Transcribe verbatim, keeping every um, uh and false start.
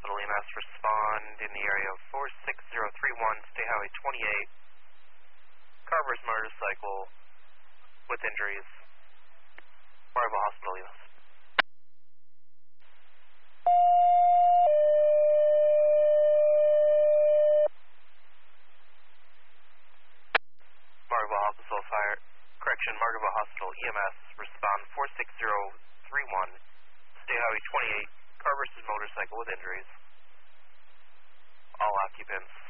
Hospital E M S respond in the area of four six zero three one, State Highway twenty-eight. Car versus motorcycle with injuries. Marva Hospital E M S. Marva Hospital Fire. Correction, Margaret Hospital E M S respond four six zero three one, State Highway twenty-eight. Car versus motorcycle with injuries. All occupants